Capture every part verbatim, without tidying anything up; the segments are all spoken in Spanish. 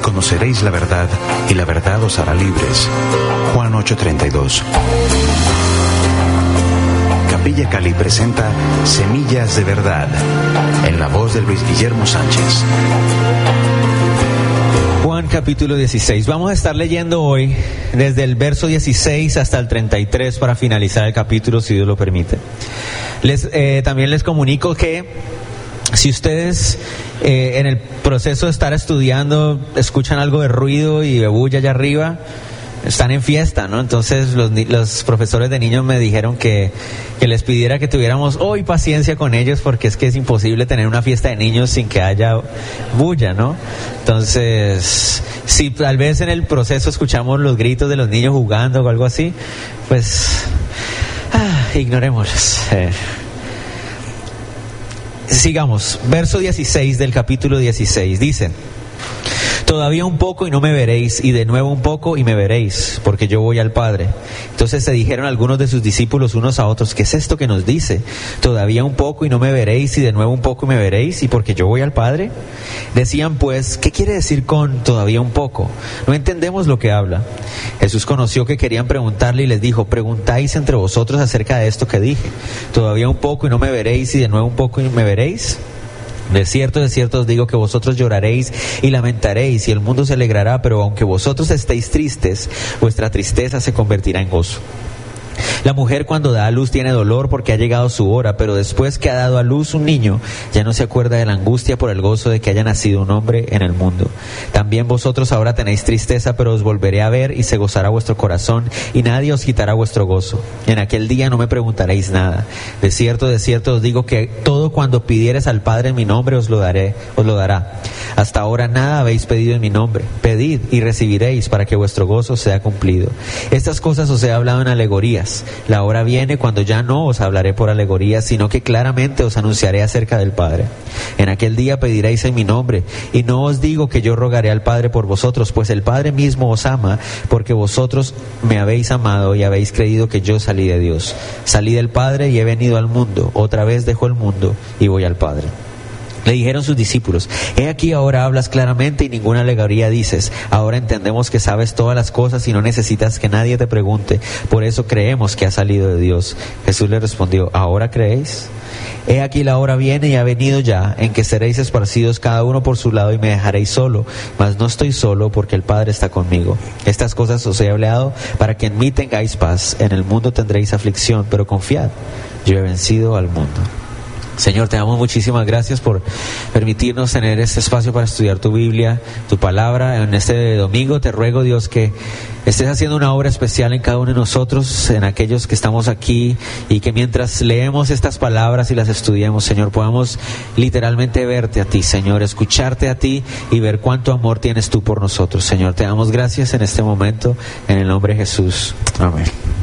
conoceréis la verdad, y la verdad os hará libres. Juan ocho treinta y dos. Capilla Cali presenta Semillas de Verdad, en la voz de Luis Guillermo Sánchez. Juan capítulo dieciséis. Vamos a estar leyendo hoy desde el verso dieciséis hasta el treinta y tres para finalizar el capítulo, si Dios lo permite. Les, eh, también les comunico que si ustedes eh, en el proceso de estar estudiando escuchan algo de ruido y de bulla allá arriba, están en fiesta, ¿no? Entonces los, los profesores de niños me dijeron que, que les pidiera que tuviéramos hoy paciencia con ellos, porque es que es imposible tener una fiesta de niños sin que haya bulla, ¿no? Entonces, si tal vez en el proceso escuchamos los gritos de los niños jugando o algo así, pues ah, ignorémoslos. Eh. Sigamos, verso dieciséis del capítulo dieciséis, dice: todavía un poco y no me veréis, y de nuevo un poco y me veréis, porque yo voy al Padre. Entonces se dijeron algunos de sus discípulos unos a otros: ¿qué es esto que nos dice? Todavía un poco y no me veréis, y de nuevo un poco y me veréis, y porque yo voy al Padre. Decían pues: ¿qué quiere decir con todavía un poco? No entendemos lo que habla. Jesús conoció que querían preguntarle y les dijo: ¿preguntáis entre vosotros acerca de esto que dije? Todavía un poco y no me veréis, y de nuevo un poco y me veréis. De cierto, de cierto os digo que vosotros lloraréis y lamentaréis, y el mundo se alegrará, pero aunque vosotros estéis tristes, vuestra tristeza se convertirá en gozo. La mujer cuando da a luz tiene dolor porque ha llegado su hora, pero después que ha dado a luz un niño, ya no se acuerda de la angustia por el gozo de que haya nacido un hombre en el mundo. También vosotros ahora tenéis tristeza, pero os volveré a ver y se gozará vuestro corazón, y nadie os quitará vuestro gozo. En aquel día no me preguntaréis nada. De cierto, de cierto os digo que todo cuando pidiereis al Padre en mi nombre os lo daré, os lo dará. Hasta ahora nada habéis pedido en mi nombre. Pedid y recibiréis, para que vuestro gozo sea cumplido. Estas cosas os he hablado en alegorías. La hora viene cuando ya no os hablaré por alegorías, sino que claramente os anunciaré acerca del Padre. En aquel día pediréis en mi nombre, y no os digo que yo rogaré al Padre por vosotros, pues el Padre mismo os ama, porque vosotros me habéis amado y habéis creído que yo salí de Dios. Salí del Padre y he venido al mundo. Otra vez dejo el mundo y voy al Padre. Le dijeron sus discípulos: he aquí ahora hablas claramente y ninguna alegoría dices. Ahora entendemos que sabes todas las cosas y no necesitas que nadie te pregunte. Por eso creemos que has salido de Dios. Jesús le respondió: ¿ahora creéis? He aquí la hora viene y ha venido ya, en que seréis esparcidos cada uno por su lado y me dejaréis solo. Mas no estoy solo, porque el Padre está conmigo. Estas cosas os he hablado para que en mí tengáis paz. En el mundo tendréis aflicción, pero confiad, yo he vencido al mundo. Señor, te damos muchísimas gracias por permitirnos tener este espacio para estudiar tu Biblia, tu palabra. En este domingo te ruego, Dios, que estés haciendo una obra especial en cada uno de nosotros, en aquellos que estamos aquí, y que mientras leemos estas palabras y las estudiemos, Señor, podamos literalmente verte a ti, Señor, escucharte a ti y ver cuánto amor tienes tú por nosotros. Señor, te damos gracias en este momento, en el nombre de Jesús. Amén.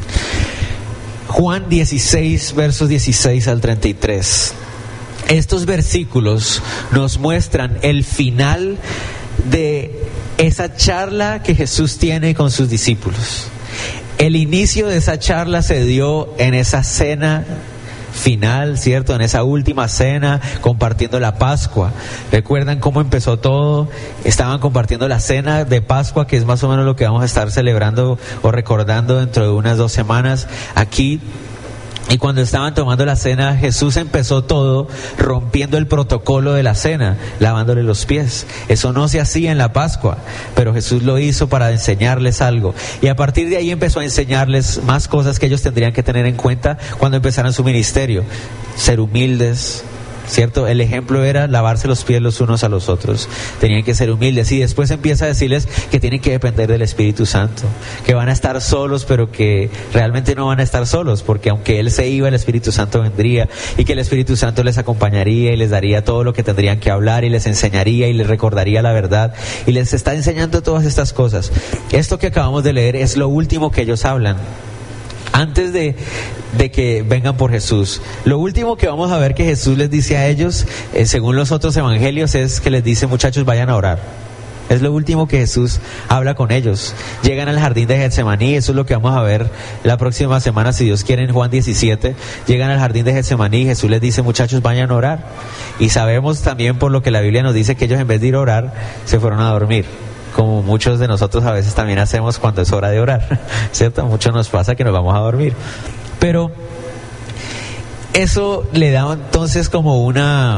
Juan dieciséis, versos dieciséis al treinta y tres. Estos versículos nos muestran el final de esa charla que Jesús tiene con sus discípulos. El inicio de esa charla se dio en esa cena final, ¿cierto? En esa última cena, compartiendo la Pascua. ¿Recuerdan cómo empezó todo? Estaban compartiendo la cena de Pascua, que es más o menos lo que vamos a estar celebrando o recordando dentro de unas dos semanas aquí. Y cuando estaban tomando la cena, Jesús empezó todo rompiendo el protocolo de la cena, lavándole los pies. Eso no se hacía en la Pascua, pero Jesús lo hizo para enseñarles algo. Y a partir de ahí empezó a enseñarles más cosas que ellos tendrían que tener en cuenta cuando empezaran su ministerio. Ser humildes, ¿cierto? El ejemplo era lavarse los pies los unos a los otros. Tenían que ser humildes. Y después empieza a decirles que tienen que depender del Espíritu Santo, que van a estar solos, pero que realmente no van a estar solos, porque aunque Él se iba, el Espíritu Santo vendría, y que el Espíritu Santo les acompañaría y les daría todo lo que tendrían que hablar, y les enseñaría y les recordaría la verdad, y les está enseñando todas estas cosas. Esto que acabamos de leer es lo último que ellos hablan antes de, de que vengan por Jesús. Lo último que vamos a ver que Jesús les dice a ellos, eh, según los otros evangelios, es que les dice: muchachos, vayan a orar. Es lo último que Jesús habla con ellos. Llegan al jardín de Getsemaní. Eso es lo que vamos a ver la próxima semana, si Dios quiere, en Juan diecisiete. Llegan al jardín de Getsemaní y Jesús les dice: muchachos, vayan a orar. Y sabemos también, por lo que la Biblia nos dice, que ellos, en vez de ir a orar, se fueron a dormir. como muchos de nosotros a veces también hacemos cuando es hora de orar, ¿cierto? Mucho nos pasa que nos vamos a dormir. Pero eso le da entonces como una,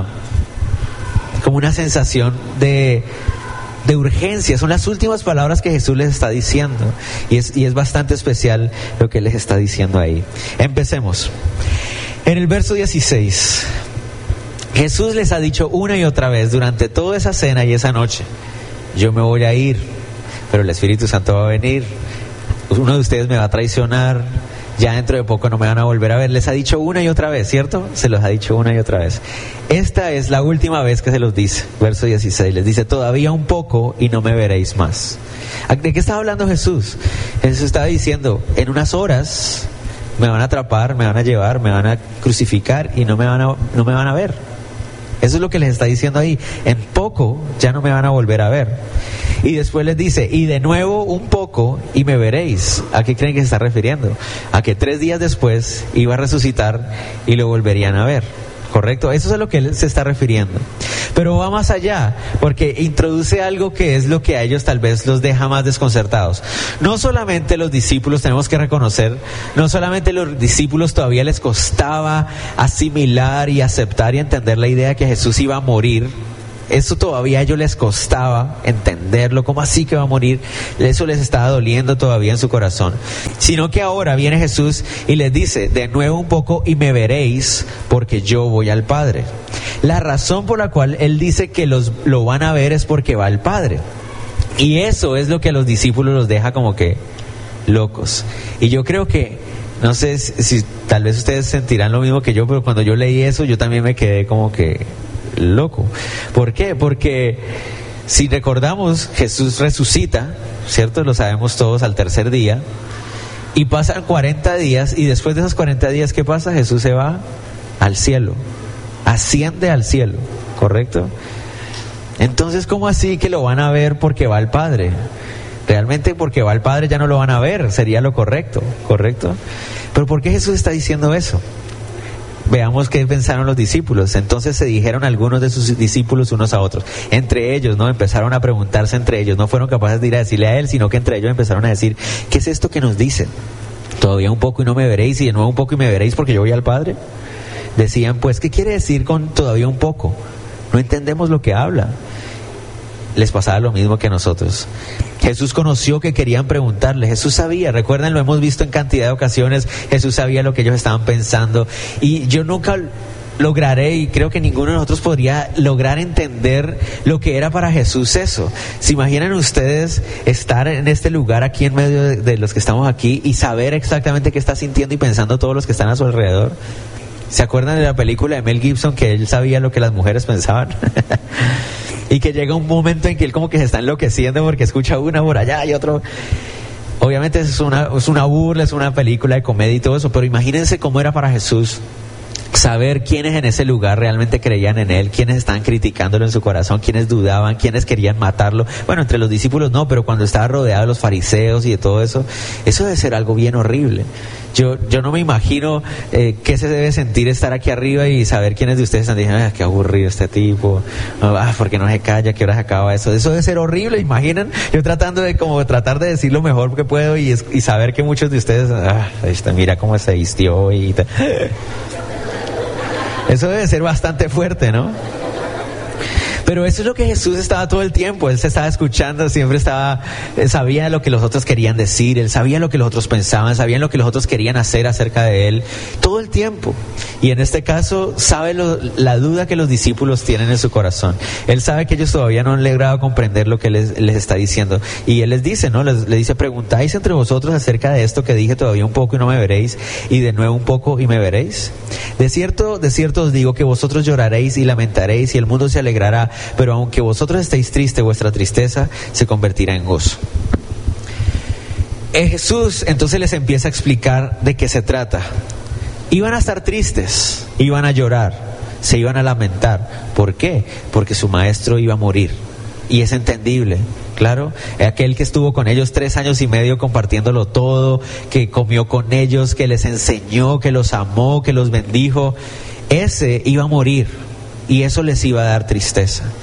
como una sensación de, de urgencia. Son las últimas palabras que Jesús les está diciendo. Y es, y es bastante especial lo que les está diciendo ahí. Empecemos. En el verso dieciséis, Jesús les ha dicho una y otra vez durante toda esa cena y esa noche: yo me voy a ir, pero el Espíritu Santo va a venir. Uno de ustedes me va a traicionar. Ya dentro de poco no me van a volver a ver. Les ha dicho una y otra vez, ¿cierto? Se los ha dicho una y otra vez. Esta es la última vez que se los dice. Verso dieciséis, les dice: todavía un poco y no me veréis más. ¿De qué estaba hablando Jesús? Jesús estaba diciendo: en unas horas me van a atrapar, me van a llevar, me van a crucificar y no me van a, no me van a ver. Eso es lo que les está diciendo ahí. En poco ya no me van a volver a ver. Y después les dice: y de nuevo un poco y me veréis. ¿A qué creen que se está refiriendo? A que tres días después iba a resucitar y lo volverían a ver. ¿Correcto? Eso es a lo que él se está refiriendo. Pero va más allá, porque introduce algo que es lo que a ellos tal vez los deja más desconcertados. No solamente los discípulos, tenemos que reconocer, no solamente los discípulos todavía les costaba asimilar y aceptar y entender la idea de que Jesús iba a morir. Eso todavía a ellos les costaba entenderlo. ¿Cómo así que va a morir? Eso les estaba doliendo todavía en su corazón. Sino que ahora viene Jesús y les dice: de nuevo un poco y me veréis, porque yo voy al Padre. La razón por la cual Él dice que los, lo van a ver es porque va al Padre. Y eso es lo que a los discípulos los deja como que locos. Y yo creo que, no sé si, si tal vez ustedes sentirán lo mismo que yo, pero cuando yo leí eso yo también me quedé como que loco. ¿Por qué? Porque si recordamos, Jesús resucita, ¿cierto? Lo sabemos todos, al tercer día, y pasan cuarenta días, y después de esos cuarenta días, ¿qué pasa? Jesús se va al cielo, asciende al cielo, ¿correcto? Entonces, ¿cómo así que lo van a ver porque va al Padre? Realmente porque va al Padre ya no lo van a ver, sería lo correcto, ¿correcto? Pero ¿por qué Jesús está diciendo eso? Veamos qué pensaron los discípulos. Entonces se dijeron algunos de sus discípulos unos a otros. Entre ellos, ¿no? Empezaron a preguntarse entre ellos. No fueron capaces de ir a decirle a él, sino que entre ellos empezaron a decir: ¿qué es esto que nos dicen? Todavía un poco y no me veréis, y de nuevo un poco y me veréis porque yo voy al Padre. Decían, pues, ¿qué quiere decir con todavía un poco? No entendemos lo que habla. Les pasaba lo mismo que a nosotros. Jesús conoció que querían preguntarle. Jesús sabía, recuerden, lo hemos visto en cantidad de ocasiones. Jesús sabía lo que ellos estaban pensando. Y yo nunca lograré, y creo que ninguno de nosotros podría lograr entender lo que era para Jesús eso. ¿Se imaginan ustedes estar en este lugar aquí en medio de, de los que estamos aquí y saber exactamente qué está sintiendo y pensando todos los que están a su alrededor? ¿Se acuerdan de la película de Mel Gibson, que él sabía lo que las mujeres pensaban? Y que llega un momento en que él como que se está enloqueciendo porque escucha una por allá y otro. Obviamente es una, es una burla, es una película de comedia y todo eso, pero imagínense cómo era para Jesús saber quiénes en ese lugar realmente creían en él, quiénes estaban criticándolo en su corazón, quiénes dudaban, quiénes querían matarlo. Bueno, entre los discípulos no, pero cuando estaba rodeado de los fariseos y de todo eso, eso debe ser algo bien horrible. Yo, yo no me imagino eh, qué se debe sentir estar aquí arriba y saber quiénes de ustedes están diciendo: ah, qué aburrido este tipo, ah, ¿por qué no se calla? ¿Qué hora se acaba eso? Eso debe ser horrible, imaginan. Yo tratando de como tratar de decir lo mejor que puedo y, y saber que muchos de ustedes, ah, mira cómo se vistió y tal. Eso debe ser bastante fuerte, ¿no? Pero eso es lo que Jesús estaba todo el tiempo. Él se estaba escuchando, siempre estaba, sabía lo que los otros querían decir, él sabía lo que los otros pensaban, sabían lo que los otros querían hacer acerca de él, todo el tiempo. Y en este caso, sabe lo, la duda que los discípulos tienen en su corazón. Él sabe que ellos todavía no han logrado comprender lo que les, les está diciendo. Y él les dice, ¿no? Les, les dice: preguntáis entre vosotros acerca de esto que dije: todavía un poco y no me veréis, y de nuevo un poco y me veréis. De cierto, de cierto os digo que vosotros lloraréis y lamentaréis y el mundo se alegrará, pero aunque vosotros estéis tristes, vuestra tristeza se convertirá en gozo. Eh, Jesús entonces les empieza a explicar de qué se trata. Iban a estar tristes, iban a llorar, se iban a lamentar. ¿Por qué? Porque su maestro iba a morir. Y es entendible, claro. Aquel que estuvo con ellos tres años y medio compartiéndolo todo, que comió con ellos, que les enseñó, que los amó, que los bendijo, ese iba a morir. Y eso les iba a dar tristeza.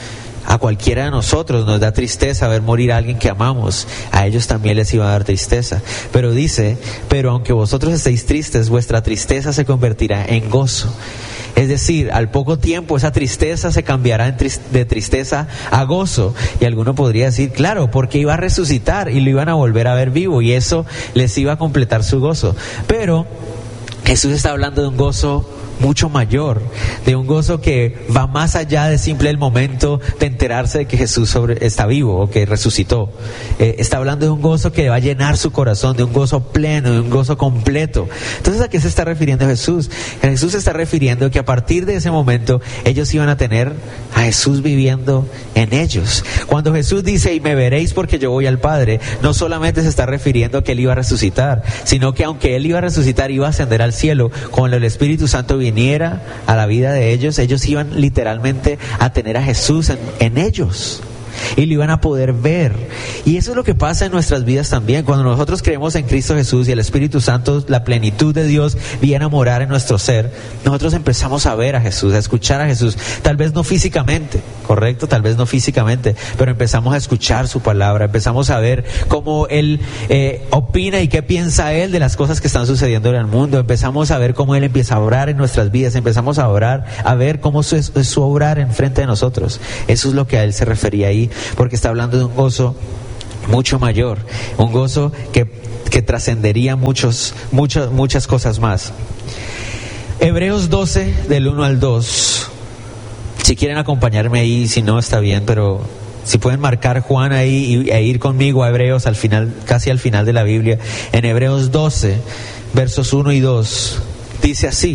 A cualquiera de nosotros nos da tristeza ver morir a alguien que amamos. A ellos también les iba a dar tristeza. Pero dice, pero aunque vosotros estéis tristes, vuestra tristeza se convertirá en gozo. Es decir, al poco tiempo esa tristeza se cambiará de tristeza a gozo. Y alguno podría decir, claro, porque iba a resucitar y lo iban a volver a ver vivo y eso les iba a completar su gozo. Pero Jesús está hablando de un gozo mucho mayor, de un gozo que va más allá de simple el momento de enterarse de que Jesús sobre, está vivo o que resucitó. Eh, está hablando de un gozo que va a llenar su corazón, de un gozo pleno, de un gozo completo. Entonces, ¿a qué se está refiriendo Jesús? Jesús se está refiriendo que a partir de ese momento ellos iban a tener a Jesús viviendo en ellos. Cuando Jesús dice, y me veréis porque yo voy al Padre, no solamente se está refiriendo a que Él iba a resucitar, sino que aunque Él iba a resucitar, iba a ascender al cielo, cuando el Espíritu Santo viniera a la vida de ellos, ellos iban literalmente a tener a Jesús en, en ellos y lo iban a poder ver. Y eso es lo que pasa en nuestras vidas también. Cuando nosotros creemos en Cristo Jesús y el Espíritu Santo, la plenitud de Dios viene a morar en nuestro ser, nosotros empezamos a ver a Jesús, a escuchar a Jesús, tal vez no físicamente, correcto, tal vez no físicamente, pero empezamos a escuchar su palabra, empezamos a ver cómo Él eh, opina y qué piensa Él de las cosas que están sucediendo en el mundo, empezamos a ver cómo Él empieza a obrar en nuestras vidas, empezamos a orar, a ver cómo es su, es su obrar enfrente de nosotros. Eso es lo que a Él se refería ahí, porque está hablando de un gozo mucho mayor, un gozo que, que trascendería muchos, muchas, muchas cosas más. Hebreos doce, del uno al dos. Si quieren acompañarme ahí, si no está bien, pero si pueden marcar Juan ahí e ir conmigo a Hebreos al final, casi al final de la Biblia. En Hebreos doce, versos uno y dos, dice así: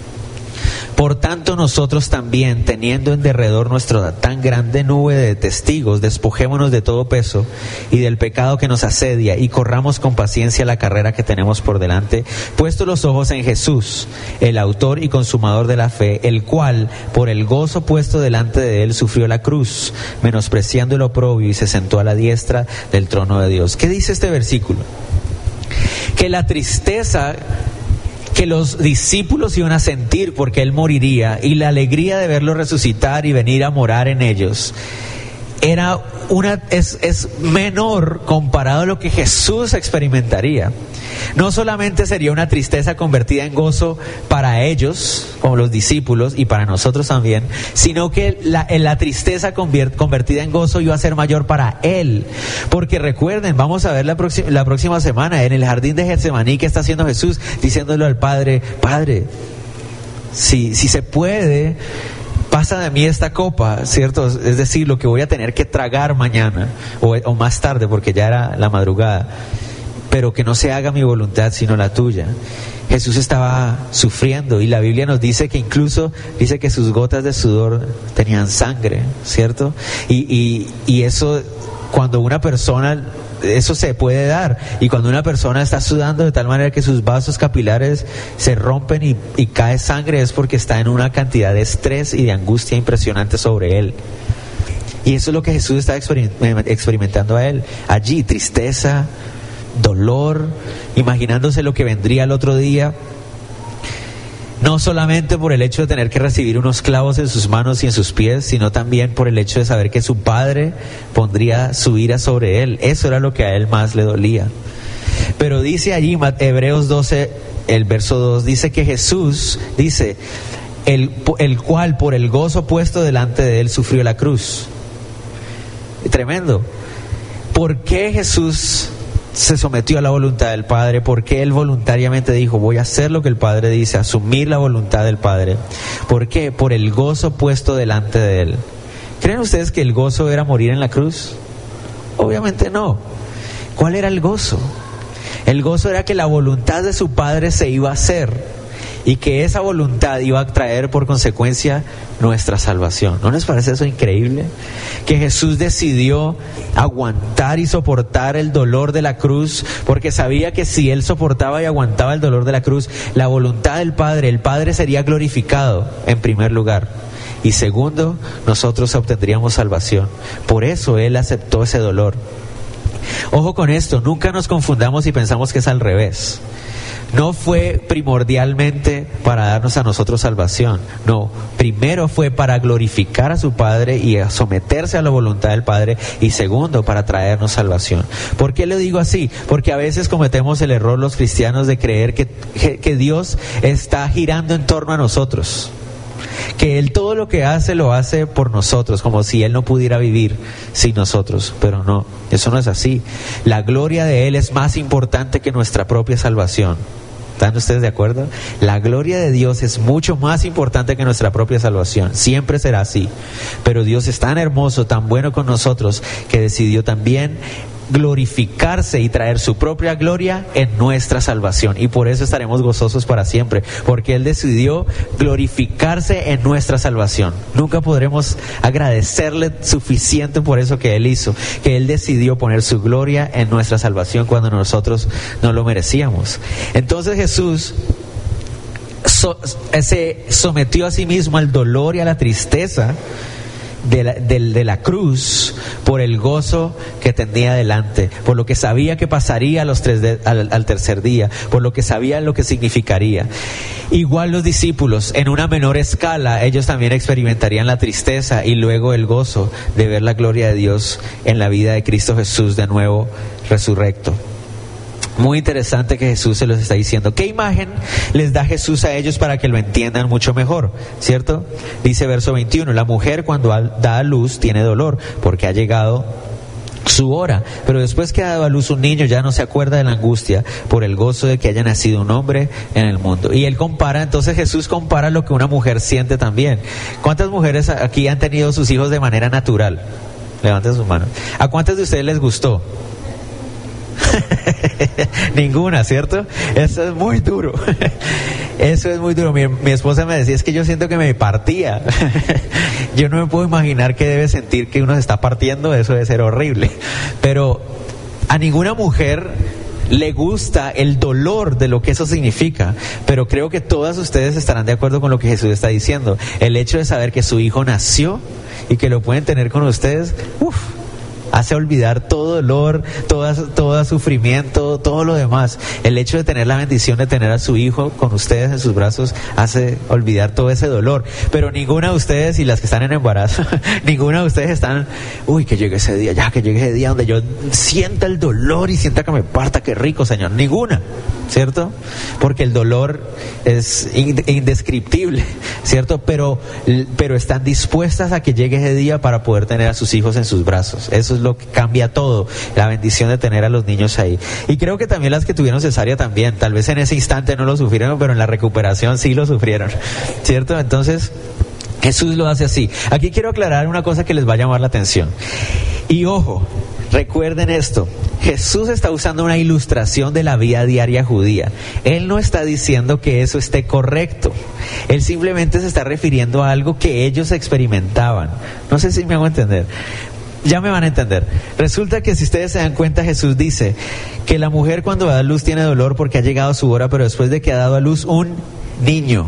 por tanto nosotros también, teniendo en derredor nuestra tan grande nube de testigos, despojémonos de todo peso y del pecado que nos asedia y corramos con paciencia la carrera que tenemos por delante, puesto los ojos en Jesús, el autor y consumador de la fe, el cual por el gozo puesto delante de él sufrió la cruz, menospreciando el oprobio, y se sentó a la diestra del trono de Dios. ¿Qué dice este versículo? Que la tristeza que los discípulos iban a sentir porque Él moriría y la alegría de verlo resucitar y venir a morar en ellos era una es, es menor comparado a lo que Jesús experimentaría. No solamente sería una tristeza convertida en gozo para ellos, como los discípulos, y para nosotros también, sino que la, la tristeza conviert, convertida en gozo iba a ser mayor para Él. Porque recuerden, vamos a ver la, próxima, la próxima semana en el jardín de Getsemaní, que está haciendo Jesús, diciéndole al Padre: Padre, si, si se puede, pasa de mí esta copa, ¿cierto? Es decir, lo que voy a tener que tragar mañana o, o más tarde, porque ya era la madrugada, pero que no se haga mi voluntad sino la tuya. Jesús estaba sufriendo y la Biblia nos dice que incluso dice que sus gotas de sudor tenían sangre, ¿cierto? Y, y, y eso, cuando una persona, eso se puede dar, y cuando una persona está sudando de tal manera que sus vasos capilares se rompen y, y cae sangre, es porque está en una cantidad de estrés y de angustia impresionante sobre él. Y eso es lo que Jesús está experimentando a él allí: tristeza, dolor, imaginándose lo que vendría el otro día, no solamente por el hecho de tener que recibir unos clavos en sus manos y en sus pies, sino también por el hecho de saber que su Padre pondría su ira sobre él. Eso era lo que a él más le dolía. Pero dice allí, Hebreos doce, el verso dos, dice que Jesús, dice, el, el cual por el gozo puesto delante de él sufrió la cruz. Tremendo. ¿Por qué Jesús se sometió a la voluntad del Padre? Porque Él voluntariamente dijo: voy a hacer lo que el Padre dice, asumir la voluntad del Padre. ¿Por qué? Por el gozo puesto delante de Él. ¿Creen ustedes que el gozo era morir en la cruz? Obviamente no. ¿Cuál era el gozo? El gozo era que la voluntad de su Padre se iba a hacer y que esa voluntad iba a traer por consecuencia nuestra salvación. ¿No les parece eso increíble? Que Jesús decidió aguantar y soportar el dolor de la cruz, porque sabía que si Él soportaba y aguantaba el dolor de la cruz, la voluntad del Padre, el Padre sería glorificado en primer lugar, y segundo, nosotros obtendríamos salvación. Por eso Él aceptó ese dolor. Ojo con esto, nunca nos confundamos y pensamos que es al revés. no fue primordialmente para darnos a nosotros salvación. No, primero fue para glorificar a su Padre y a someterse a la voluntad del Padre, y segundo, para traernos salvación. ¿Por qué le digo así? Porque a veces cometemos el error los cristianos de creer que, que, que Dios está girando en torno a nosotros, que Él todo lo que hace lo hace por nosotros, como si Él no pudiera vivir sin nosotros. Pero no, eso no es así. La gloria de Él es más importante que nuestra propia salvación. ¿Están ustedes de acuerdo? La gloria de Dios es mucho más importante que nuestra propia salvación. Siempre será así. Pero Dios es tan hermoso, tan bueno con nosotros, que decidió también glorificarse y traer su propia gloria en nuestra salvación, y por eso estaremos gozosos para siempre, porque Él decidió glorificarse en nuestra salvación. Nunca podremos agradecerle suficiente por eso que Él hizo, que Él decidió poner su gloria en nuestra salvación cuando nosotros no lo merecíamos. Entonces Jesús so, se sometió a sí mismo al dolor y a la tristeza De la, de, de la cruz por el gozo que tenía delante, por lo que sabía que pasaría a los tres de, al, al tercer día, por lo que sabía lo que significaría. Igual los discípulos, en una menor escala, ellos también experimentarían la tristeza y luego el gozo de ver la gloria de Dios en la vida de Cristo Jesús de nuevo resurrecto. Muy interesante que Jesús se los está diciendo. ¿Qué imagen les da Jesús a ellos para que lo entiendan mucho mejor? ¿Cierto? Dice verso veintiuno, la mujer cuando da a luz tiene dolor porque ha llegado su hora, pero después que ha dado a luz un niño ya no se acuerda de la angustia por el gozo de que haya nacido un hombre en el mundo. Y él compara, entonces Jesús compara lo que una mujer siente también. ¿Cuántas mujeres aquí han tenido sus hijos de manera natural? Levanten sus manos. ¿A cuántas de ustedes les gustó? Ninguna, ¿cierto? Eso es muy duro. Eso es muy duro. Mi, mi esposa me decía, es que yo siento que me partía. Yo no me puedo imaginar qué debe sentir que uno se está partiendo. Eso debe ser horrible. Pero a ninguna mujer le gusta el dolor de lo que eso significa, pero creo que todas ustedes estarán de acuerdo con lo que Jesús está diciendo. El hecho de saber que su hijo nació y que lo pueden tener con ustedes, uff, hace olvidar todo dolor, todo, todo sufrimiento, todo lo demás. El hecho de tener la bendición de tener a su hijo con ustedes en sus brazos hace olvidar todo ese dolor. Pero ninguna de ustedes, y las que están en embarazo, ninguna de ustedes están, uy, que llegue ese día, ya que llegue ese día donde yo sienta el dolor y sienta que me parta, qué rico, Señor. Ninguna, ¿cierto? Porque el dolor es indescriptible, ¿cierto? Pero, pero están dispuestas a que llegue ese día para poder tener a sus hijos en sus brazos. Eso es lo que cambia todo, la bendición de tener a los niños ahí. Y creo que también las que tuvieron cesárea también, tal vez en ese instante no lo sufrieron, pero en la recuperación sí lo sufrieron, ¿cierto? Entonces Jesús lo hace así. Aquí quiero aclarar una cosa que les va a llamar la atención. Y ojo, recuerden esto, Jesús está usando una ilustración de la vida diaria judía. Él no está diciendo que eso esté correcto. Él simplemente se está refiriendo a algo que ellos experimentaban. No sé si me hago entender. Ya me van a entender. Resulta que si ustedes se dan cuenta, Jesús dice que la mujer cuando da a luz tiene dolor porque ha llegado su hora, pero después de que ha dado a luz un niño,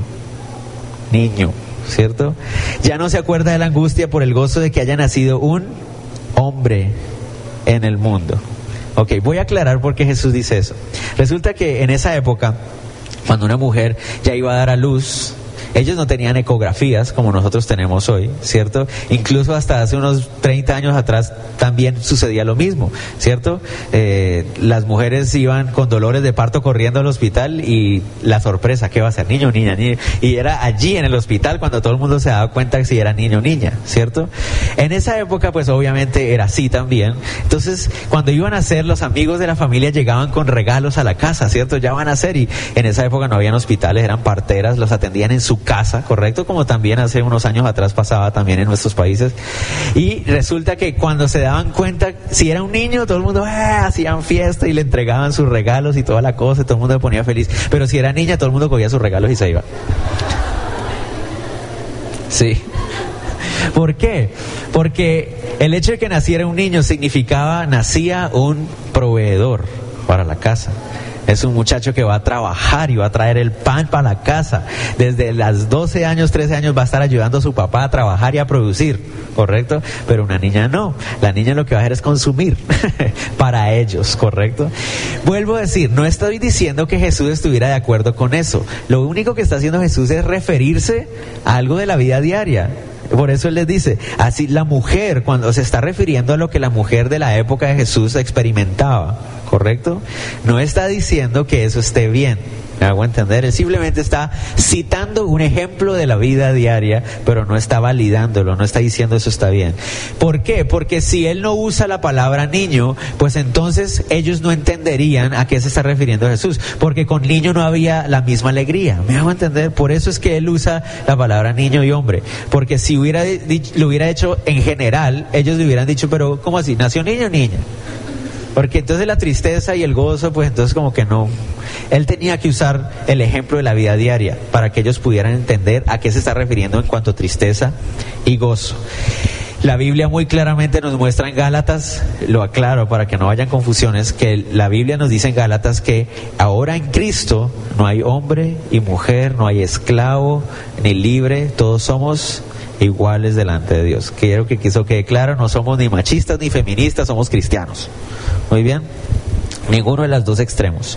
niño, ¿cierto? Ya no se acuerda de la angustia por el gozo de que haya nacido un hombre en el mundo. Ok, voy a aclarar por qué Jesús dice eso. Resulta que en esa época, cuando una mujer ya iba a dar a luz, ellos no tenían ecografías como nosotros tenemos hoy, ¿cierto? Incluso hasta hace unos treinta años atrás también sucedía lo mismo, ¿cierto? Eh, las mujeres iban con dolores de parto corriendo al hospital y la sorpresa, ¿qué va a ser? Niño, niña, niña. Y era allí en el hospital cuando todo el mundo se daba cuenta que si era niño o niña, ¿cierto? En esa época pues obviamente era así también. Entonces cuando iban a nacer, los amigos de la familia llegaban con regalos a la casa, ¿cierto? Ya van a nacer, y en esa época no habían hospitales, eran parteras, los atendían en su casa, correcto, como también hace unos años atrás pasaba también en nuestros países. Y resulta que cuando se daban cuenta si era un niño, todo el mundo eh, hacían fiesta y le entregaban sus regalos y toda la cosa, y todo el mundo se ponía feliz. Pero si era niña, todo el mundo cogía sus regalos y se iba. Sí. ¿Por qué? Porque el hecho de que naciera un niño significaba, nacía un proveedor para la casa. Es un muchacho que va a trabajar y va a traer el pan para la casa. Desde los doce años, trece años va a estar ayudando a su papá a trabajar y a producir, ¿correcto? Pero una niña no. La niña lo que va a hacer es consumir para ellos, ¿correcto? Vuelvo a decir, no estoy diciendo que Jesús estuviera de acuerdo con eso. Lo único que está haciendo Jesús es referirse a algo de la vida diaria. Por eso él les dice, así la mujer, cuando se está refiriendo a lo que la mujer de la época de Jesús experimentaba, ¿correcto? No está diciendo que eso esté bien, ¿me hago entender? Él simplemente está citando un ejemplo de la vida diaria, pero no está validándolo, no está diciendo eso está bien. ¿Por qué? Porque si él no usa la palabra niño, pues entonces ellos no entenderían a qué se está refiriendo Jesús, porque con niño no había la misma alegría, ¿me hago entender? Por eso es que él usa la palabra niño y hombre, porque si hubiera dicho, lo hubiera hecho en general, ellos le hubieran dicho, pero ¿cómo así? ¿Nació niño o niña? Porque entonces la tristeza y el gozo, pues entonces como que no. Él tenía que usar el ejemplo de la vida diaria para que ellos pudieran entender a qué se está refiriendo en cuanto a tristeza y gozo. La Biblia muy claramente nos muestra en Gálatas, lo aclaro para que no hayan confusiones, que la Biblia nos dice en Gálatas que ahora en Cristo no hay hombre y mujer, no hay esclavo ni libre, todos somos iguales delante de Dios. Quiero que eso quede claro, no somos ni machistas ni feministas, somos cristianos. Muy bien, ninguno de los dos extremos.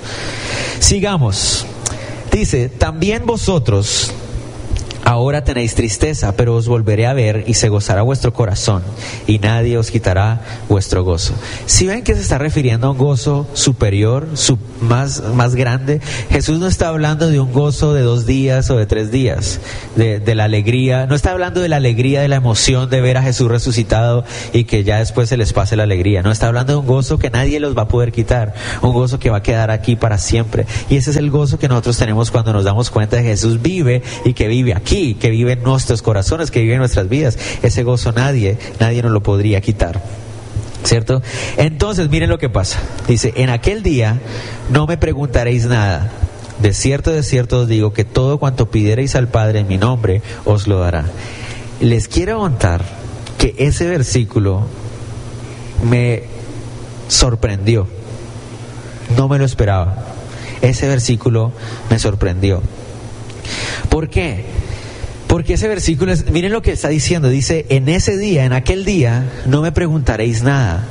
Sigamos. Dice, también vosotros ahora tenéis tristeza, pero os volveré a ver y se gozará vuestro corazón y nadie os quitará vuestro gozo. Si ven que se está refiriendo a un gozo superior, su, más, más grande, Jesús no está hablando de un gozo de dos días o de tres días, de, de la alegría, no está hablando de la alegría, de la emoción de ver a Jesús resucitado y que ya después se les pase la alegría. No, está hablando de un gozo que nadie los va a poder quitar, un gozo que va a quedar aquí para siempre. Y ese es el gozo que nosotros tenemos cuando nos damos cuenta de que Jesús vive y que vive aquí, que vive en nuestros corazones, que vive en nuestras vidas. Ese gozo nadie, nadie nos lo podría quitar, ¿cierto? Entonces miren lo que pasa. Dice, en aquel día no me preguntaréis nada. De cierto, de cierto os digo que todo cuanto pidiereis al Padre en mi nombre os lo dará. Les quiero contar que ese versículo me sorprendió. No me lo esperaba. Ese versículo me sorprendió. ¿Por qué? Porque ese versículo es, miren lo que está diciendo, dice, en ese día, en aquel día, no me preguntaréis nada.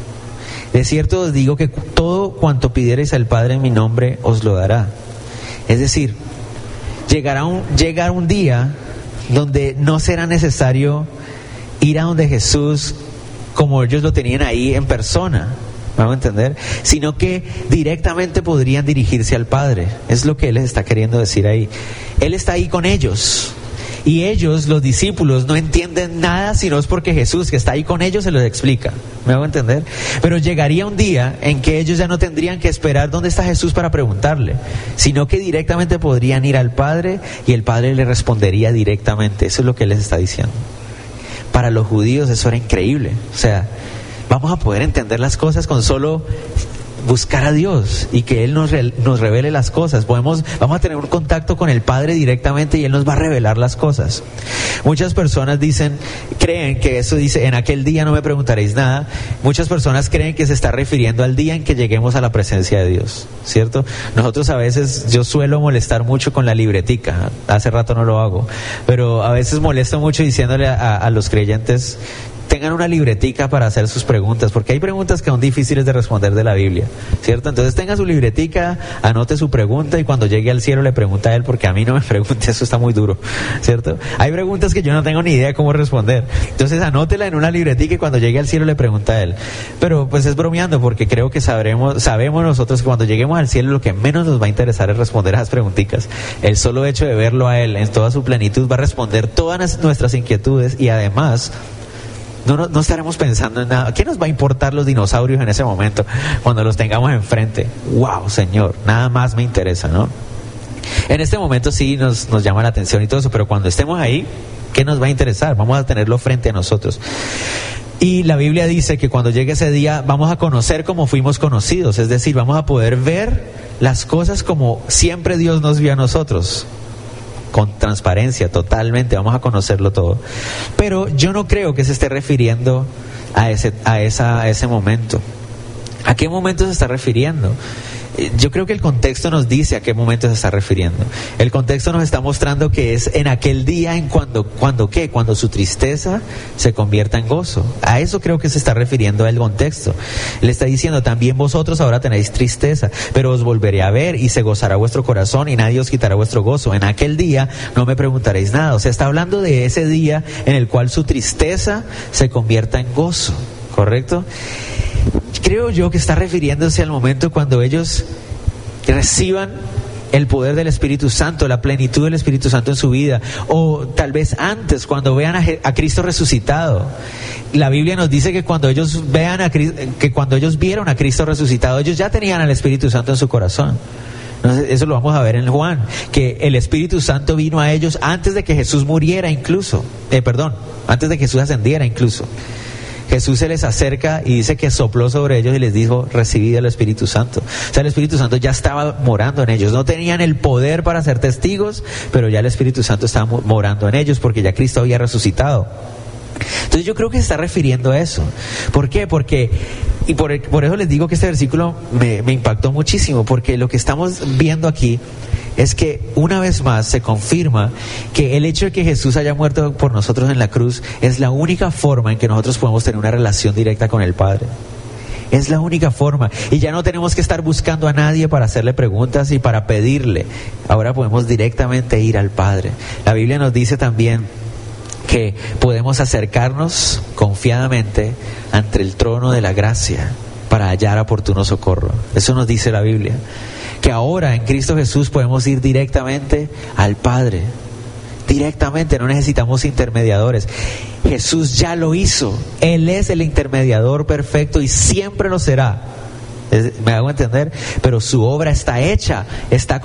De cierto os digo que todo cuanto pidiereis al Padre en mi nombre os lo dará. Es decir, llegará un, llegará un día donde no será necesario ir a donde Jesús como ellos lo tenían ahí en persona, ¿me van a entender? Sino que directamente podrían dirigirse al Padre. Es lo que Él les está queriendo decir ahí. Él está ahí con ellos. Y ellos, los discípulos, no entienden nada sino es porque Jesús, que está ahí con ellos, se los explica. ¿Me hago entender? Pero llegaría un día en que ellos ya no tendrían que esperar dónde está Jesús para preguntarle, sino que directamente podrían ir al Padre y el Padre le respondería directamente. Eso es lo que Él les está diciendo. Para los judíos eso era increíble. O sea, vamos a poder entender las cosas con solo buscar a Dios y que Él nos, re, nos revele las cosas. Podemos, vamos a tener un contacto con el Padre directamente y Él nos va a revelar las cosas. Muchas personas dicen, creen que eso dice, en aquel día no me preguntaréis nada. Muchas personas creen que se está refiriendo al día en que lleguemos a la presencia de Dios, ¿cierto? Nosotros a veces, yo suelo molestar mucho con la libretica, hace rato no lo hago, pero a veces molesto mucho diciéndole a, a los creyentes, tengan una libretica para hacer sus preguntas, porque hay preguntas que son difíciles de responder de la Biblia, ¿cierto? Entonces tenga su libretica, anote su pregunta y cuando llegue al cielo le pregunta a Él, porque a mí no me pregunte, eso está muy duro, ¿cierto? Hay preguntas que yo no tengo ni idea de cómo responder, entonces anótela en una libretica y cuando llegue al cielo le pregunta a Él. Pero pues es bromeando, porque creo que sabremos, sabemos nosotros que cuando lleguemos al cielo lo que menos nos va a interesar es responder a esas preguntitas. El solo hecho de verlo a Él en toda su plenitud va a responder todas nuestras inquietudes y además No, no, no estaremos pensando en nada. ¿Qué nos va a importar los dinosaurios en ese momento cuando los tengamos enfrente? ¡Wow, Señor! Nada más me interesa, ¿no? En este momento sí nos, nos llama la atención y todo eso, pero cuando estemos ahí, ¿qué nos va a interesar? Vamos a tenerlo frente a nosotros. Y la Biblia dice que cuando llegue ese día vamos a conocer como fuimos conocidos, es decir, vamos a poder ver las cosas como siempre Dios nos vio a nosotros. Con transparencia, totalmente, vamos a conocerlo todo. Pero yo no creo que se esté refiriendo a ese, a esa, a ese momento. ¿A qué momento se está refiriendo? Yo creo que el contexto nos dice a qué momento se está refiriendo. El contexto nos está mostrando que es en aquel día en cuando, cuando ¿qué? Cuando su tristeza se convierta en gozo. A eso creo que se está refiriendo el contexto. Le está diciendo, también vosotros ahora tenéis tristeza, pero os volveré a ver y se gozará vuestro corazón y nadie os quitará vuestro gozo. En aquel día no me preguntaréis nada. O sea, está hablando de ese día en el cual su tristeza se convierta en gozo, ¿correcto? Creo yo que está refiriéndose al momento cuando ellos reciban el poder del Espíritu Santo, la plenitud del Espíritu Santo en su vida, o tal vez antes, cuando vean a, Je- a Cristo resucitado. La Biblia nos dice que cuando ellos vean a Cristo, que cuando ellos vieron a Cristo resucitado, ellos ya tenían al Espíritu Santo en su corazón. Entonces, eso lo vamos a ver en Juan, que el Espíritu Santo vino a ellos antes de que Jesús muriera incluso, eh, perdón, antes de que Jesús ascendiera incluso. Jesús se les acerca y dice que sopló sobre ellos y les dijo, recibid el Espíritu Santo. O sea, el Espíritu Santo ya estaba morando en ellos. No tenían el poder para ser testigos, pero ya el Espíritu Santo estaba morando en ellos porque ya Cristo había resucitado. Entonces yo creo que se está refiriendo a eso. ¿Por qué? Porque, y por, por eso les digo que este versículo me, me impactó muchísimo, porque lo que estamos viendo aquí es que una vez más se confirma que el hecho de que Jesús haya muerto por nosotros en la cruz es la única forma en que nosotros podemos tener una relación directa con el Padre. Es la única forma. Y ya no tenemos que estar buscando a nadie para hacerle preguntas y para pedirle. Ahora podemos directamente ir al Padre. La Biblia nos dice también que podemos acercarnos confiadamente ante el trono de la gracia para hallar oportuno socorro. Eso nos dice la Biblia. Que ahora en Cristo Jesús podemos ir directamente al Padre. Directamente, no necesitamos intermediadores. Jesús ya lo hizo. Él es el intermediador perfecto y siempre lo será. ¿Me hago entender? Pero su obra está hecha, está